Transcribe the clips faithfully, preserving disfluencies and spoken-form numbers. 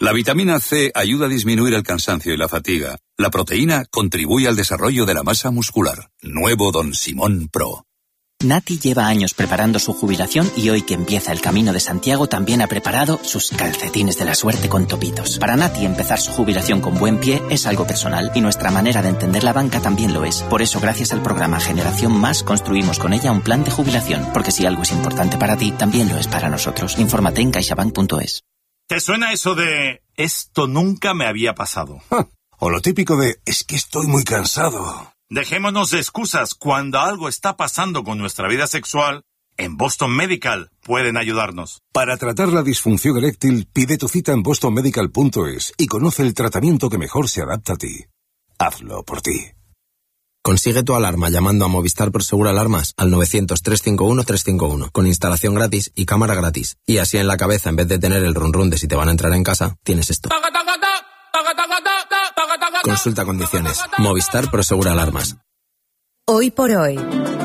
La vitamina C ayuda a disminuir el cansancio y la fatiga. La proteína contribuye al desarrollo de la masa muscular. Nuevo Don Simón Pro. Nati lleva años preparando su jubilación y hoy que empieza el Camino de Santiago también ha preparado sus calcetines de la suerte con topitos. Para Nati empezar su jubilación con buen pie es algo personal y nuestra manera de entender la banca también lo es. Por eso gracias al programa Generación Más construimos con ella un plan de jubilación, porque si algo es importante para ti, también lo es para nosotros. Infórmate en caixabank punto es. ¿Te suena eso de esto nunca me había pasado? Ah, o lo típico de es que estoy muy cansado. Dejémonos de excusas. Cuando algo está pasando con nuestra vida sexual, en Boston Medical pueden ayudarnos. Para tratar la disfunción eréctil, pide tu cita en boston medical punto es y conoce el tratamiento que mejor se adapta a ti. Hazlo por ti. Consigue tu alarma llamando a Movistar Prosegur Alarmas al novecientos, trescientos cincuenta y uno, trescientos cincuenta y uno, con instalación gratis y cámara gratis. Y así en la cabeza, en vez de tener el run run de si te van a entrar en casa, tienes esto. Consulta condiciones. Movistar Prosegur Alarmas. Hoy por hoy,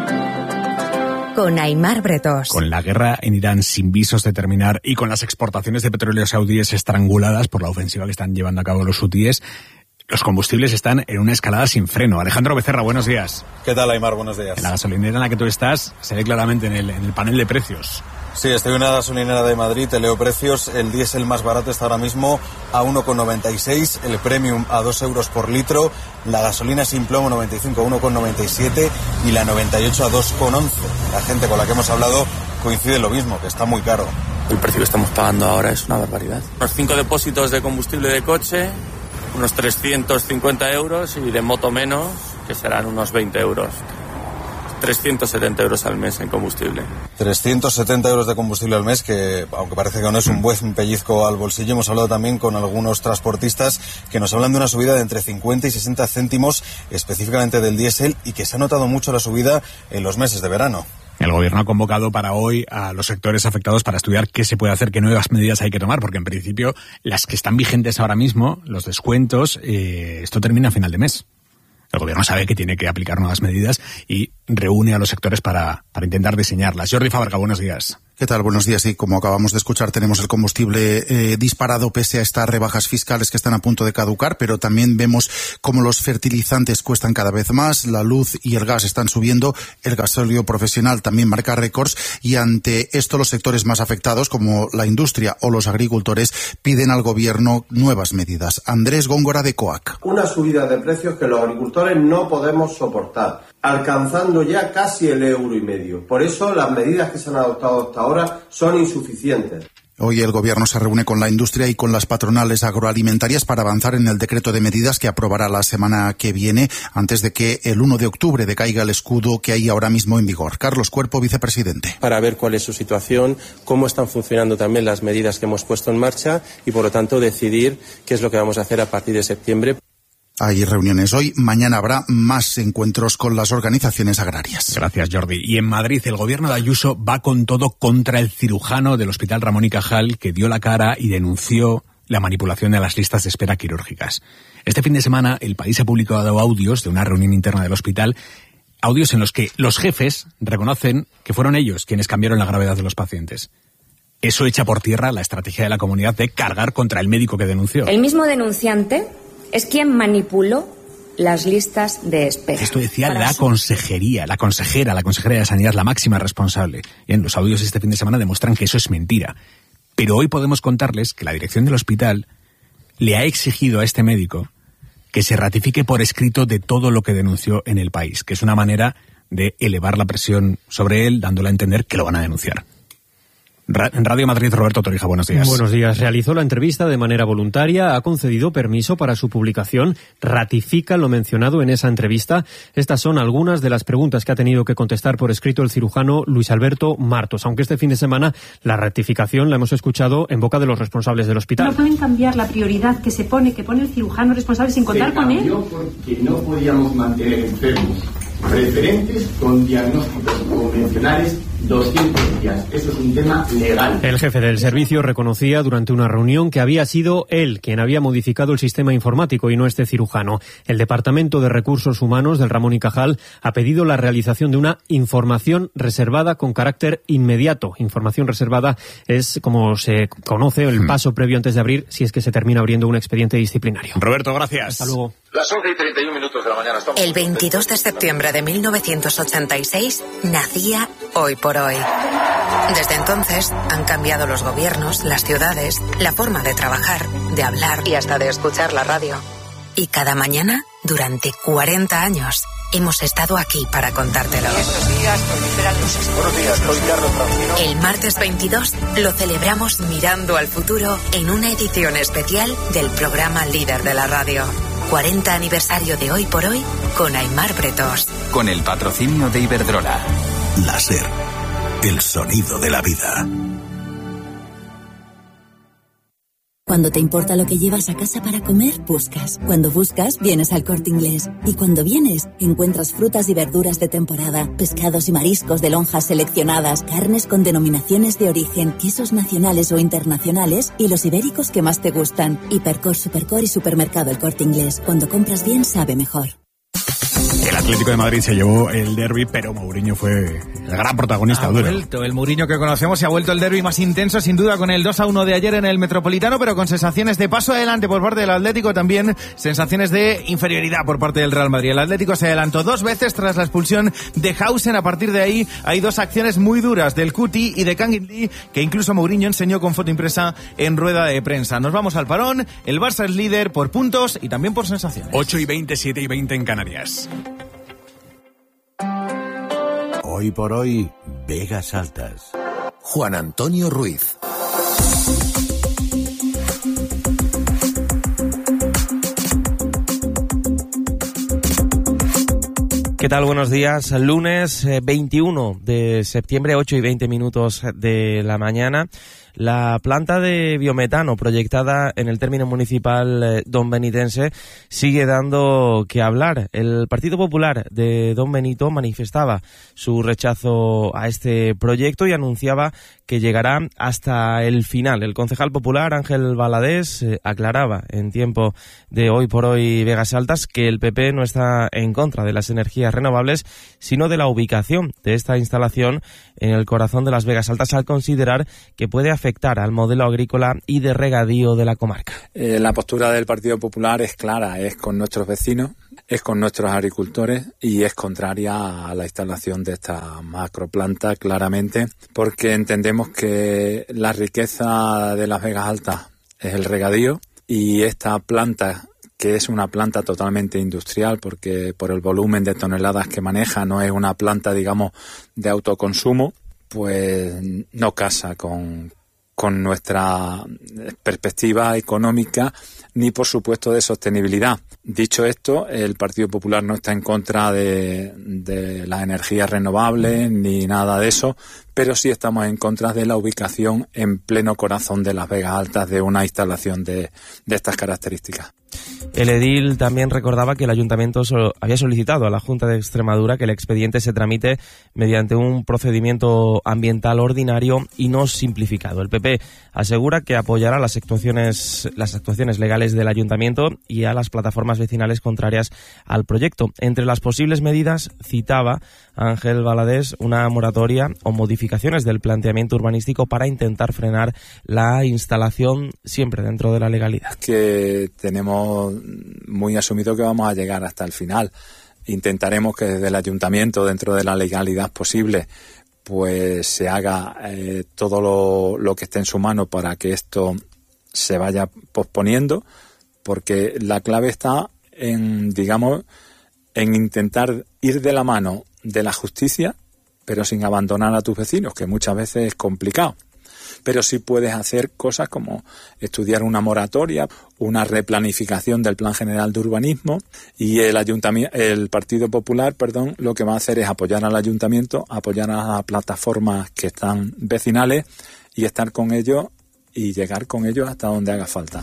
con Aimar Bretos. Con la guerra en Irán sin visos de terminar y con las exportaciones de petróleo saudíes estranguladas por la ofensiva que están llevando a cabo los hutíes, los combustibles están en una escalada sin freno. Alejandro Becerra, buenos días. ¿Qué tal, Aimar? Buenos días. En la gasolinera en la que tú estás se ve claramente en el, en el panel de precios. Sí, estoy en una gasolinera de Madrid, te leo precios. El diésel más barato está ahora mismo a uno con noventa y seis, el premium a dos euros por litro, la gasolina sin plomo noventa y cinco a uno con noventa y siete y la noventa y ocho a dos con once. La gente con la que hemos hablado coincide en lo mismo, que está muy caro. El precio que estamos pagando ahora es una barbaridad. Unos cinco depósitos de combustible de coche, unos trescientos cincuenta euros, y de moto menos, que serán unos veinte euros. trescientos setenta euros al mes en combustible. trescientos setenta euros de combustible al mes, que aunque parece que no es un buen pellizco al bolsillo. Hemos hablado también con algunos transportistas que nos hablan de una subida de entre cincuenta y sesenta céntimos específicamente del diésel, y que se ha notado mucho la subida en los meses de verano. El gobierno ha convocado para hoy a los sectores afectados para estudiar qué se puede hacer, qué nuevas medidas hay que tomar, porque en principio las que están vigentes ahora mismo, los descuentos, eh, esto termina a final de mes. El gobierno sabe que tiene que aplicar nuevas medidas y reúne a los sectores para, para intentar diseñarlas. Jordi Fábrega, buenos días. ¿Qué tal? Buenos días. Y como acabamos de escuchar, tenemos el combustible eh, disparado pese a estas rebajas fiscales que están a punto de caducar, pero también vemos cómo los fertilizantes cuestan cada vez más, la luz y el gas están subiendo, el gasóleo profesional también marca récords, y ante esto los sectores más afectados, como la industria o los agricultores, piden al gobierno nuevas medidas. Andrés Góngora, de COAC. Una subida de precios que los agricultores no podemos soportar, alcanzando ya casi el euro y medio. Por eso las medidas que se han adoptado hasta ahora son insuficientes. Hoy el gobierno se reúne con la industria y con las patronales agroalimentarias para avanzar en el decreto de medidas que aprobará la semana que viene, antes de que el uno de octubre decaiga el escudo que hay ahora mismo en vigor. Carlos Cuerpo, vicepresidente. Para ver cuál es su situación, cómo están funcionando también las medidas que hemos puesto en marcha y, por lo tanto, decidir qué es lo que vamos a hacer a partir de septiembre. Hay reuniones hoy, mañana habrá más encuentros con las organizaciones agrarias. Gracias, Jordi. Y en Madrid, el gobierno de Ayuso va con todo contra el cirujano del Hospital Ramón y Cajal, que dio la cara y denunció la manipulación de las listas de espera quirúrgicas. Este fin de semana, El País ha publicado audios de una reunión interna del hospital, audios en los que los jefes reconocen que fueron ellos quienes cambiaron la gravedad de los pacientes. Eso echa por tierra la estrategia de la comunidad de cargar contra el médico que denunció. El mismo denunciante es quien manipuló las listas de espera. Esto decía la consejería, la consejera, la consejera de Sanidad, la máxima responsable. Bien, los audios este fin de semana demuestran que eso es mentira. Pero hoy podemos contarles que la dirección del hospital le ha exigido a este médico que se ratifique por escrito de todo lo que denunció en El País, que es una manera de elevar la presión sobre él, dándole a entender que lo van a denunciar. En Radio Madrid, Roberto Torija, buenos días. Buenos días. Realizó la entrevista de manera voluntaria, ha concedido permiso para su publicación, ratifica lo mencionado en esa entrevista. Estas son algunas de las preguntas que ha tenido que contestar por escrito el cirujano Luis Alberto Martos, aunque este fin de semana la ratificación la hemos escuchado en boca de los responsables del hospital. No pueden cambiar la prioridad que se pone, que pone el cirujano responsable sin contar con él. Se cambió porque no podíamos mantener enfermos referentes con diagnósticos convencionales doscientos días. Eso es un tema legal. El jefe del servicio reconocía durante una reunión que había sido él quien había modificado el sistema informático y no este cirujano. El Departamento de Recursos Humanos del Ramón y Cajal ha pedido la realización de una información reservada con carácter inmediato. Información reservada es, como se conoce, el paso previo antes de abrir, si es que se termina abriendo un expediente disciplinario. Roberto, gracias. Hasta luego. Las once y treinta y un minutos de la mañana. Estamos El veintidós de septiembre de mil novecientos ochenta y seis nacía Hoy por Hoy. Desde entonces han cambiado los gobiernos, las ciudades, la forma de trabajar, de hablar y hasta de escuchar la radio. Y cada mañana, durante cuarenta años, hemos estado aquí para contártelo. Estos días proliferan los... Buenos días, soy Carlos Francino. El martes veintidós lo celebramos mirando al futuro en una edición especial del programa líder de la radio. cuarenta aniversario de Hoy por Hoy con Aimar Bretos. Con el patrocinio de Iberdrola. Láser, el sonido de la vida. Cuando te importa lo que llevas a casa para comer, buscas. Cuando buscas, vienes al Corte Inglés. Y cuando vienes, encuentras frutas y verduras de temporada, pescados y mariscos de lonjas seleccionadas, carnes con denominaciones de origen, quesos nacionales o internacionales y los ibéricos que más te gustan. Hipercor, Supercor y Supermercado El Corte Inglés. Cuando compras bien, sabe mejor. El Atlético de Madrid se llevó el derbi, pero Mourinho fue el gran protagonista. Ha duro. vuelto el Mourinho que conocemos y ha vuelto el derbi más intenso, sin duda, con el dos a uno de ayer en el Metropolitano, pero con sensaciones de paso adelante por parte del Atlético, también sensaciones de inferioridad por parte del Real Madrid. El Atlético se adelantó dos veces tras la expulsión de Hausen. A partir de ahí hay dos acciones muy duras del Cuti y de Kangin Lee, que incluso Mourinho enseñó con foto impresa en rueda de prensa. Nos vamos al parón. El Barça es líder por puntos y también por sensaciones. ocho y veinte, siete y veinte en Canarias. Hoy por hoy, Vegas Altas. Juan Antonio Ruiz. ¿Qué tal? Buenos días. Lunes eh, veintiuno de septiembre, ocho y veinte minutos de la mañana. La planta de biometano proyectada en el término municipal eh, Don Benitense sigue dando que hablar. El Partido Popular de Don Benito manifestaba su rechazo a este proyecto y anunciaba que llegará hasta el final. El concejal popular Ángel Valadés eh, aclaraba en tiempo de Hoy por Hoy Vegas Altas que el P P no está en contra de las energías renovables, sino de la ubicación de esta instalación en el corazón de las Vegas Altas, al considerar que puede afectar al modelo agrícola y de regadío de la comarca. Eh, la postura del Partido Popular es clara, es con nuestros vecinos, es con nuestros agricultores y es contraria a la instalación de esta macroplanta, claramente, porque entendemos que la riqueza de las Vegas Altas es el regadío y esta planta, que es una planta totalmente industrial, porque por el volumen de toneladas que maneja no es una planta, digamos, de autoconsumo, pues no casa con, con nuestra perspectiva económica ni, por supuesto, de sostenibilidad. Dicho esto, el Partido Popular no está en contra de, de las energías renovables ni nada de eso, pero sí estamos en contra de la ubicación en pleno corazón de las Vegas Altas de una instalación de, de estas características. El edil también recordaba que el ayuntamiento había solicitado a la Junta de Extremadura que el expediente se tramite mediante un procedimiento ambiental ordinario y no simplificado. El P P asegura que apoyará las actuaciones, las actuaciones legales del ayuntamiento y a las plataformas vecinales contrarias al proyecto. Entre las posibles medidas citaba Ángel Valadés una moratoria o modificaciones del planteamiento urbanístico para intentar frenar la instalación siempre dentro de la legalidad. Que tenemos muy asumido que vamos a llegar hasta el final. Intentaremos que desde el ayuntamiento, dentro de la legalidad posible, pues se haga eh, todo lo, lo que esté en su mano para que esto se vaya posponiendo, porque la clave está en, digamos, en intentar ir de la mano de la justicia, pero sin abandonar a tus vecinos, que muchas veces es complicado. Pero sí puedes hacer cosas como estudiar una moratoria, una replanificación del Plan General de Urbanismo, y el ayuntamiento, el Partido Popular, perdón, lo que va a hacer es apoyar al ayuntamiento, apoyar a las plataformas que están vecinales y estar con ellos y llegar con ellos hasta donde haga falta.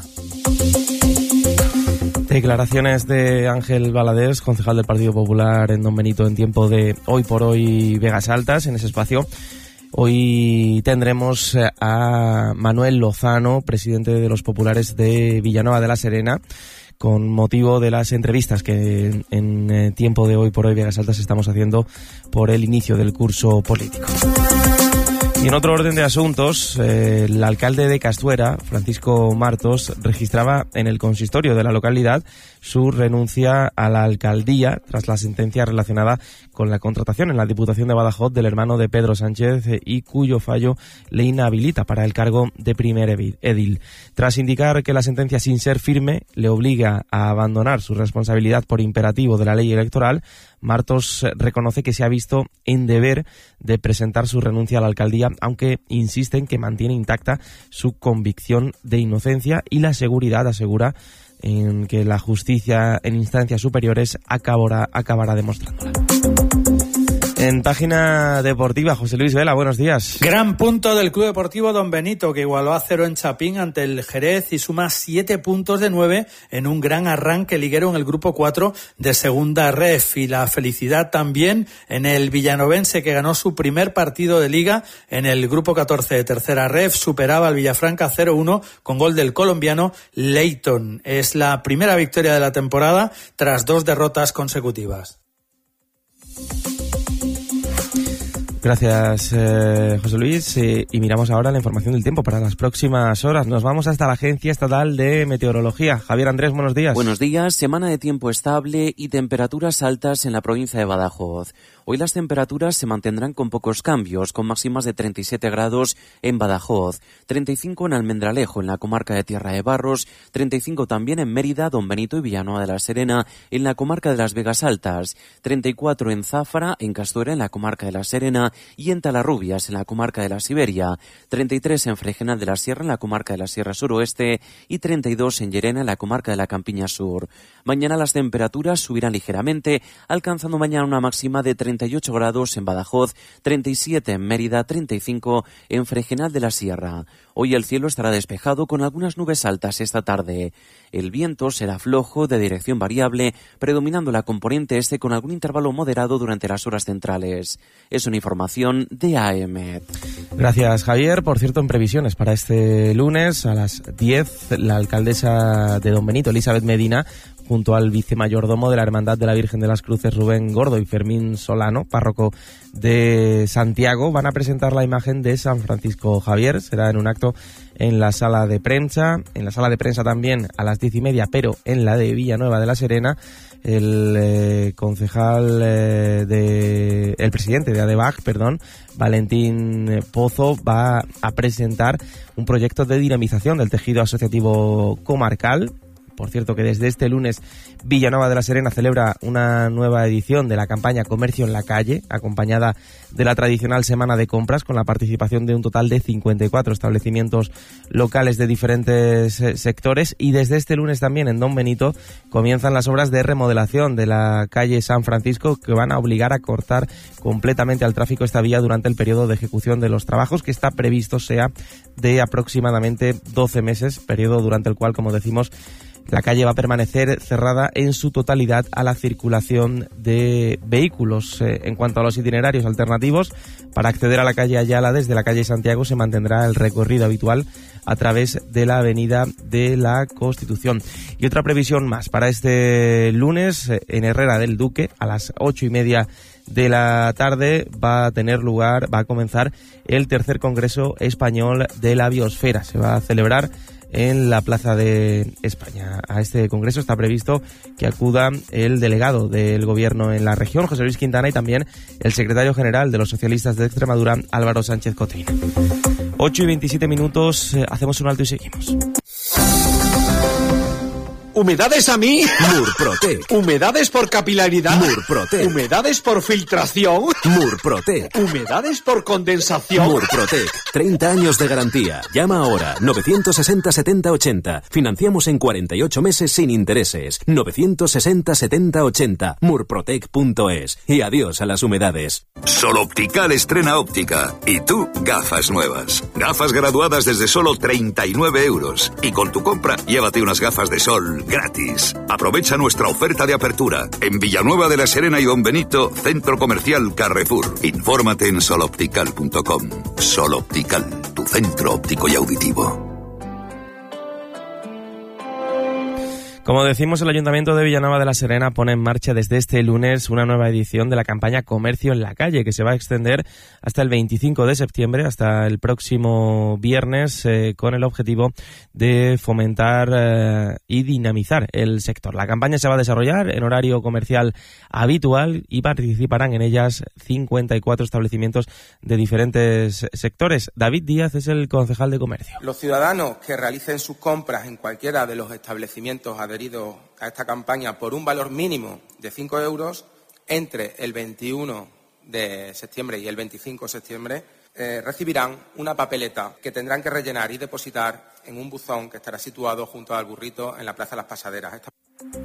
Declaraciones de Ángel Valadés, concejal del Partido Popular en Don Benito, en tiempo de Hoy por Hoy Vegas Altas. En ese espacio Hoy tendremos a Manuel Lozano, presidente de los Populares de Villanueva de la Serena, con motivo de las entrevistas que en, en tiempo de Hoy por Hoy Vegas Altas estamos haciendo por el inicio del curso político. Y en otro orden de asuntos, eh, el alcalde de Castuera, Francisco Martos, registraba en el consistorio de la localidad su renuncia a la alcaldía tras la sentencia relacionada con la contratación en la Diputación de Badajoz del hermano de Pedro Sánchez y cuyo fallo le inhabilita para el cargo de primer edil. Tras indicar que la sentencia, sin ser firme, le obliga a abandonar su responsabilidad por imperativo de la ley electoral, Martos reconoce que se ha visto en deber de presentar su renuncia a la alcaldía, aunque insiste en que mantiene intacta su convicción de inocencia y la seguridad, asegura, en que la justicia en instancias superiores acabará, acabará demostrándola. En página deportiva, José Luis Vela, buenos días. Gran punto del Club Deportivo Don Benito, que igualó a cero en Chapín ante el Jerez y suma siete puntos de nueve en un gran arranque liguero en el grupo cuatro de segunda ref. Y la felicidad también en el villanovense, que ganó su primer partido de liga en el grupo catorce de tercera ref. Superaba al Villafranca cero uno con gol del colombiano Leighton. Es la primera victoria de la temporada tras dos derrotas consecutivas. Gracias, eh, José Luis. Eh, y miramos ahora la información del tiempo para las próximas horas. Nos vamos hasta la Agencia Estatal de Meteorología. Javier Andrés, buenos días. Buenos días. Semana de tiempo estable y temperaturas altas en la provincia de Badajoz. Hoy las temperaturas se mantendrán con pocos cambios, con máximas de treinta y siete grados en Badajoz, treinta y cinco en Almendralejo, en la comarca de Tierra de Barros, treinta y cinco también en Mérida, Don Benito y Villanueva de la Serena, en la comarca de las Vegas Altas, treinta y cuatro en Záfara, en Castuera, en la comarca de la Serena, y en Talarrubias, en la comarca de la Siberia, treinta y tres en Fregenal de la Sierra, en la comarca de la Sierra Suroeste, y treinta y dos en Llerena, en la comarca de la Campiña Sur. Mañana las temperaturas subirán ligeramente, alcanzando mañana una máxima de treinta y ocho grados en Badajoz, treinta y siete en Mérida, treinta y cinco en Fregenal de la Sierra. Hoy el cielo estará despejado con algunas nubes altas esta tarde. El viento será flojo, de dirección variable, predominando la componente este con algún intervalo moderado durante las horas centrales. Es una información de A M. Gracias, Javier. Por cierto, en previsiones para este lunes a las diez, la alcaldesa de Don Benito, Elizabeth Medina, junto al vicemayordomo de la Hermandad de la Virgen de las Cruces, Rubén Gordo, y Fermín Solano, párroco de Santiago, van a presentar la imagen de San Francisco Javier. Será en un acto en la sala de prensa, en la sala de prensa también a las diez y media, pero en la de Villanueva de la Serena. El eh, concejal eh, de, el presidente de ADEVAC, perdón, Valentín Pozo, va a presentar un proyecto de dinamización del tejido asociativo comarcal. Por cierto, que desde este lunes Villanueva de la Serena celebra una nueva edición de la campaña Comercio en la Calle, acompañada de la tradicional semana de compras, con la participación de un total de cincuenta y cuatro establecimientos locales de diferentes eh, sectores. Y desde este lunes también en Don Benito comienzan las obras de remodelación de la calle San Francisco, que van a obligar a cortar completamente al tráfico esta vía durante el periodo de ejecución de los trabajos, que está previsto sea de aproximadamente doce meses, periodo durante el cual, como decimos, la calle va a permanecer cerrada en su totalidad a la circulación de vehículos. Eh, en cuanto a los itinerarios alternativos, para acceder a la calle Ayala desde la calle Santiago se mantendrá el recorrido habitual a través de la avenida de la Constitución. Y otra previsión más para este lunes, eh, en Herrera del Duque, a las ocho y media de la tarde va a tener lugar, va a comenzar el tercer Congreso Español de la Biosfera. Se va a celebrar en la Plaza de España. A este congreso está previsto que acuda el delegado del gobierno en la región, José Luis Quintana, y también el secretario general de los socialistas de Extremadura, Álvaro Sánchez Cotín. ocho y veintisiete minutos, eh, hacemos un alto y seguimos. ¿Humedades a mí? Murprotec. ¿Humedades por capilaridad? Murprotec. ¿Humedades por filtración? Murprotec. ¿Humedades por condensación? Murprotec. treinta años de garantía. Llama ahora. novecientos sesenta setenta ochenta. Financiamos en cuarenta y ocho meses sin intereses. novecientos sesenta setenta ochenta. murprotec punto es. Y adiós a las humedades. Sol Optical estrena óptica. Y tú, gafas nuevas. Gafas graduadas desde solo treinta y nueve euros. Y con tu compra, llévate unas gafas de sol gratis. Aprovecha nuestra oferta de apertura. En Villanueva de la Serena y Don Benito, Centro Comercial Carrefour. Infórmate en soloptical punto com. Soloptical, tu centro óptico y auditivo. Como decimos, el Ayuntamiento de Villanueva de la Serena pone en marcha desde este lunes una nueva edición de la campaña Comercio en la Calle, que se va a extender hasta el veinticinco de septiembre, hasta el próximo viernes, eh, con el objetivo de fomentar eh, y dinamizar el sector. La campaña se va a desarrollar en horario comercial habitual y participarán en ellas cincuenta y cuatro establecimientos de diferentes sectores. David Díaz es el concejal de Comercio. Los ciudadanos que realicen sus compras en cualquiera de los establecimientos adheridos a esta campaña por un valor mínimo de cinco euros entre el veintiuno de septiembre y el veinticinco de septiembre eh, recibirán una papeleta que tendrán que rellenar y depositar en un buzón que estará situado junto al burrito en la Plaza de las Pasaderas. Esta...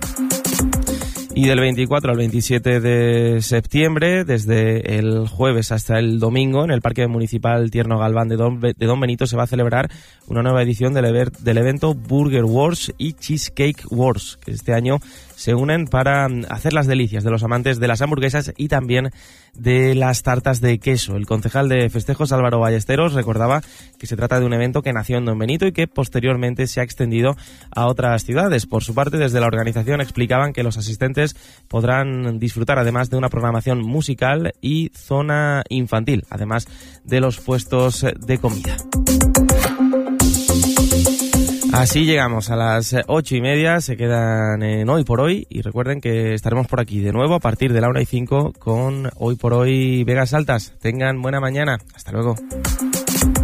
Y del veinticuatro al veintisiete de septiembre, desde el jueves hasta el domingo, en el Parque Municipal Tierno Galván de Don, de Don Benito se va a celebrar una nueva edición del, ever, del evento Burger Wars y Cheesecake Wars, que este año se unen para hacer las delicias de los amantes de las hamburguesas y también de las tartas de queso. El concejal de festejos, Álvaro Ballesteros, recordaba que se trata de un evento que nació en Don Benito y que posteriormente se ha extendido a otras ciudades. Por su parte, desde la organización explicaban que los asistentes podrán disfrutar además de una programación musical y zona infantil, además de los puestos de comida. Así llegamos a las ocho y media, se quedan en Hoy por Hoy y recuerden que estaremos por aquí de nuevo a partir de la una y cinco con Hoy por Hoy Vegas Altas. Tengan buena mañana, hasta luego.